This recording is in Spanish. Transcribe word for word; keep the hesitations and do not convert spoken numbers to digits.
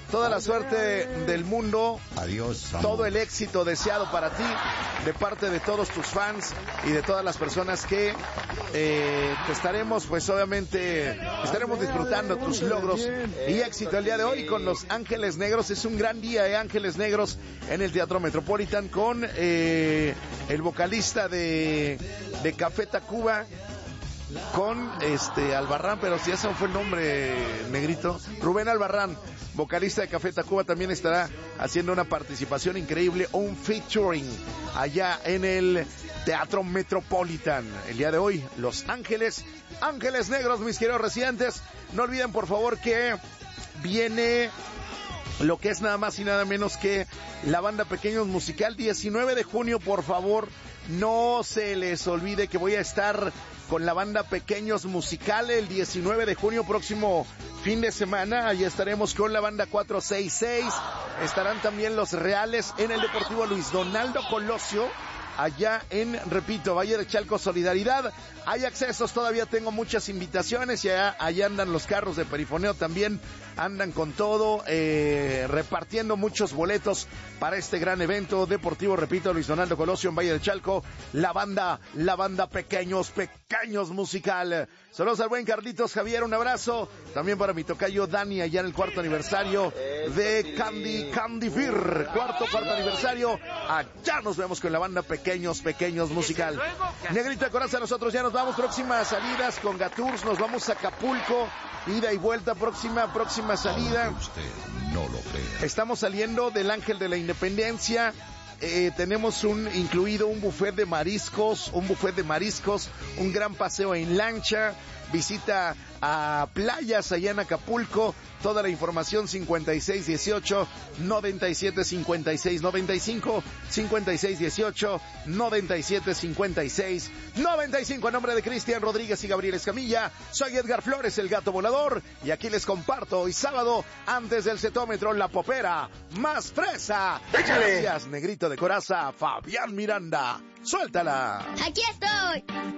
toda la suerte del mundo. Adiós, amor. Todo el éxito deseado para ti, de parte de todos tus fans y de todas las personas que eh, te estaremos, pues obviamente, estaremos disfrutando tus logros y éxito el día de hoy con Los Ángeles Negros. Es un gran día de Ángeles Negros en el Teatro Metropolitan con eh, el vocalista de, de Café Tacuba, con este Albarrán, pero si ese fue el nombre, negrito, Rubén Albarrán, vocalista de Café Tacuba, también estará haciendo una participación increíble, un featuring allá en el Teatro Metropolitan. El día de hoy, Los Ángeles, Ángeles Negros, mis queridos residentes. No olviden, por favor, que viene lo que es nada más y nada menos que la banda Pequeños Musical, diecinueve de junio, por favor, no se les olvide que voy a estar con la banda Pequeños Musical el diecinueve de junio, próximo fin de semana. Allí estaremos con la banda cuatro seis seis, estarán también Los Reales en el Deportivo Luis Donaldo Colosio, allá en, repito, Valle de Chalco, Solidaridad. Hay accesos, todavía tengo muchas invitaciones y allá, allá andan los carros de perifoneo también, andan con todo, eh, repartiendo muchos boletos para este gran evento deportivo, repito, Luis Donaldo Colosio en Valle de Chalco, la banda, la banda Pequeños, Pequeños Musical. Saludos al buen Carlitos Javier, un abrazo, también para mi tocayo Dani, allá en el cuarto aniversario de Candy, Candy Beer, cuarto, cuarto aniversario, allá nos vemos con la banda Pequeños, Pequeños Musical. Negrito de Coraza, nosotros ya nos vamos, próximas salidas con Gatours, nos vamos a Acapulco, ida y vuelta, próxima, próxima salida. Usted no lo crea. Estamos saliendo del Ángel de la Independencia. Eh, tenemos un incluido un buffet de mariscos, un buffet de mariscos, un gran paseo en lancha, visita a playas allá en Acapulco. Toda la información cincuenta y seis dieciocho noventa y siete cincuenta y seis noventa y cinco, cincuenta y seis dieciocho noventa y siete cincuenta y seis noventa y cinco. A nombre de Cristian Rodríguez y Gabriel Escamilla, soy Edgar Flores, el gato volador, y aquí les comparto hoy sábado, antes del cetómetro, la popera más fresa. Gracias, negrito de Coraza, Fabián Miranda. Suéltala. Aquí estoy.